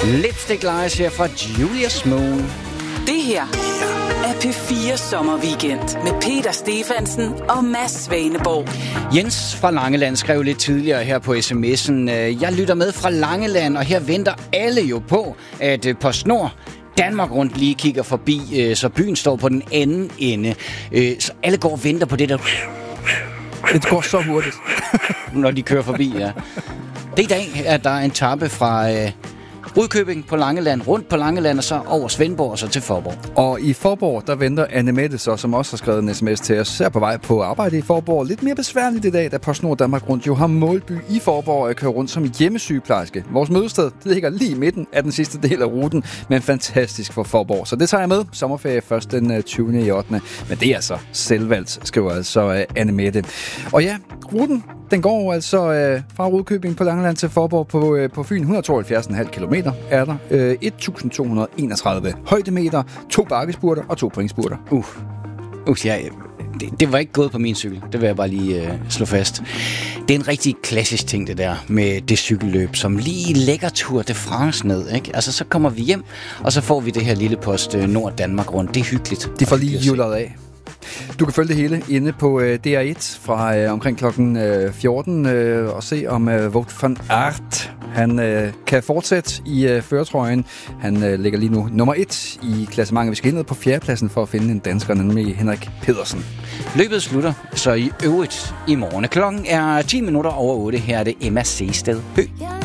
Lipstick Lies her fra Julius Moon. Det her er P4 Sommerweekend med Peter Stefansen og Mads Svaneborg. Jens fra Langeland skrev lidt tidligere her på sms'en: jeg lytter med fra Langeland, og her venter alle jo på, at PostNord Danmark rundt lige kigger forbi, så byen står på den anden ende. Så alle går og venter på det der. Det går så hurtigt. Når de kører forbi, ja. Det i dag, at der er en etape fra Rudkøbing på Langeland, rundt på Langeland, og så over Svendborg og så til Faaborg. Og i Faaborg, der venter Anne Mette så, som også har skrevet en sms til os, er på vej på arbejde i Faaborg. Lidt mere besværligt i dag, da PostNord Danmark rundt jo har målby i Faaborg og kører rundt som hjemmesygeplejerske. Vores mødested, det ligger lige i midten af den sidste del af ruten, men fantastisk for Faaborg. Så det tager jeg med. Sommerferie først den 20. i 8. Men det er altså selvvalgt, skriver altså Anne Mette. Og ja, ruten, den går altså fra Rudkøbing på Langeland til Faaborg på Fyn. 172,5 kilometer er der. 1.231 højdemeter, 2 bakkespurter og 2 pointspurter. Ja, det var ikke gået på min cykel. Det vil jeg bare lige slå fast. Det er en rigtig klassisk ting, det der med det cykelløb, som lige lægger Tour de France ned, ikke? Altså, så kommer vi hjem, og så får vi det her lille PostNord Danmark rundt. Det er hyggeligt. De får lige hjulet af. Du kan følge det hele inde på DR1 fra omkring klokken 14 og se om Wout van Aert han kan fortsætte i førertrøjen. Han ligger lige nu nummer 1 i klassementet. Vi skal hen ned på 4. pladsen for at finde en dansker, nemlig Henrik Pedersen. Løbet slutter så i øvrigt i morgen. Klokken er 10 minutter over 8. Her er det Emma Seested Høgh.